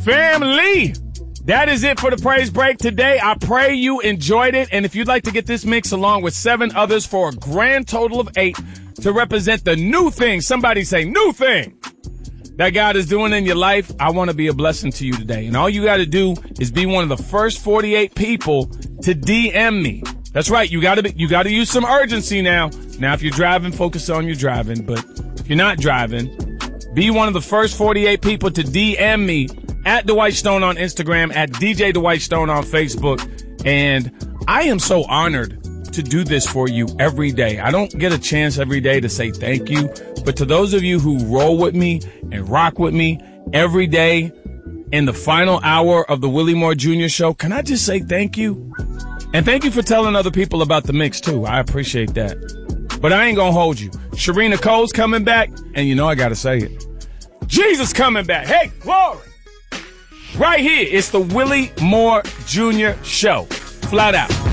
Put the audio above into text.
Family, that is it for the praise break today. I pray you enjoyed it. And if you'd like to get this mix along with 7 others for a grand total of 8 to represent the new thing, somebody say new thing, that God is doing in your life, I want to be a blessing to you today. And all you got to do is be one of the first 48 people to DM me. That's right. You got to use some urgency now. Now, if you're driving, focus on your driving. But if you're not driving, be one of the first 48 people to DM me at Dwight Stone on Instagram, at DJ Dwight Stone on Facebook. And I am so honored to do this for you every day. I don't get a chance every day to say thank you. But to those of you who roll with me and rock with me every day in the final hour of the Willie Moore Jr. Show, can I just say thank you? And thank you for telling other people about the mix, too. I appreciate that. But I ain't gonna hold you. Sharina Cole's coming back, and you know I gotta say it. Jesus coming back. Hey, glory! Right here, it's the Willie Moore Jr. Show. Flat out.